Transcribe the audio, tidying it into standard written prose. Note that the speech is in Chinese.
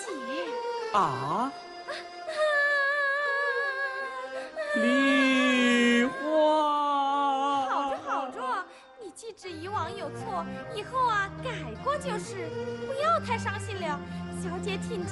姐。 啊？梨花。 好着好着，你既知以往有错，以后啊改过就是，不要太伤心了。小姐听。